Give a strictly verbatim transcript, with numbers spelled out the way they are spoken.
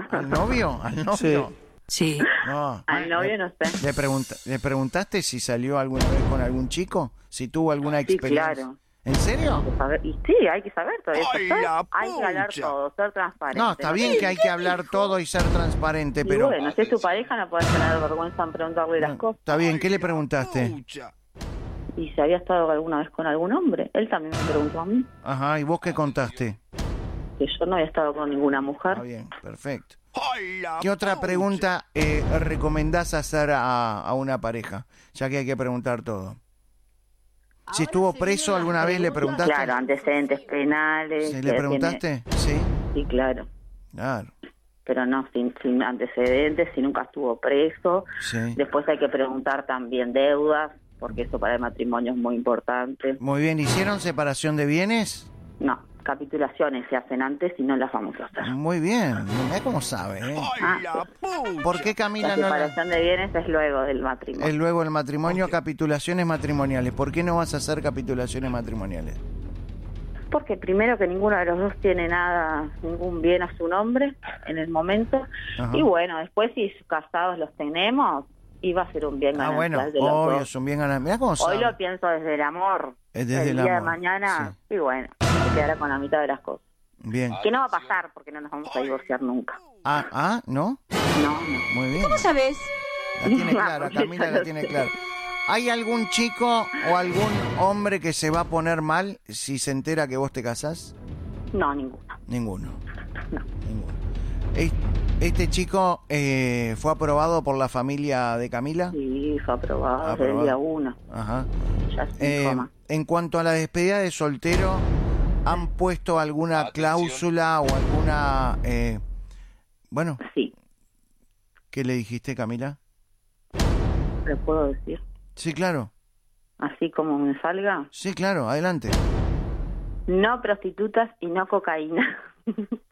¿Al novio? ¿Al novio? Sí. No. Al novio no sé. ¿Le, pregunta, ¿Le preguntaste si salió alguna vez con algún chico? ¿Si tuvo alguna Sí, experiencia? claro. ¿En serio? Hay que saber- Y sí, hay que saber todo eso. ¡Ay, Ser- la hay que hablar pucha! todo, ser transparente. No, está bien que hay que hablar todo y ser transparente, Y pero... bueno, si es tu pareja no puedes tener vergüenza en preguntarle las No, cosas. está bien, ¿qué le preguntaste? Pucha. Y si había estado alguna vez con algún hombre, él también me preguntó a mí. Ajá, ¿y vos qué contaste? Que yo no había estado con ninguna Está mujer. bien, perfecto. ¡Ay, la ¿Qué otra pucha! pregunta eh, recomendás hacer a, a una pareja? Ya que hay que preguntar todo. Si estuvo preso alguna vez, ¿le preguntaste? Claro, antecedentes penales. ¿Sí, que ¿Le preguntaste? Sí, tiene- Sí, claro. claro. Pero no, sin, sin antecedentes, si nunca estuvo preso. Sí. Después hay que preguntar también deudas, porque eso para el matrimonio es muy importante. Muy bien, ¿hicieron separación de bienes? No, capitulaciones se hacen antes y no las vamos a hacer. Muy bien, mirá cómo sabe, ¿eh? ¡Ay, Ah, la pucha! ¿Por qué La Camila no la... separación de bienes es luego del matrimonio. Es luego el matrimonio, capitulaciones matrimoniales. ¿Por qué no vas a hacer capitulaciones matrimoniales? Porque primero que ninguno de los dos tiene nada, ningún bien a su nombre en el momento. Ajá. Y bueno, después si casados los tenemos, iba a ser un bien Ah, ganancial bueno, de los obvio, dos. son bien ganados. Mirá cómo Hoy sabe. lo pienso desde el amor. Es desde el el día amor, de mañana, sí. y bueno, se quedará con la mitad de las cosas. Bien. Que no va a pasar porque no nos vamos a divorciar nunca. Ah, ah, ¿no? No, no. Muy bien. ¿Cómo sabes? La tiene clara, Camila la tiene clara. ¿Hay algún chico o algún hombre que se va a poner mal si se entera que vos te casás? No, ninguna. Ninguno. No. Ninguno. Es- Este chico eh, fue aprobado por la familia de Camila. Sí, fue aprobado, desde Aprobado. el día uno. Ajá. Ya es Eh, hijo más. en cuanto a la despedida de soltero, ¿han puesto alguna cláusula o alguna... Eh, bueno, Sí, ¿qué le dijiste, Camila? le puedo decir. Sí, claro. Así como me salga. Sí, claro, adelante. No prostitutas y no cocaína.